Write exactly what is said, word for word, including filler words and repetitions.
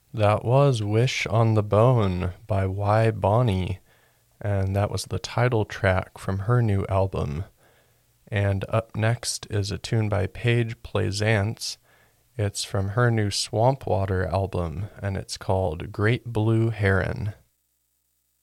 That was Wish on the Bone by Y. Bonnie, and that was the title track from her new album. And up next is a tune by Paige Plaisance. It's from her new Swamp Water album, and it's called Great Blue Heron.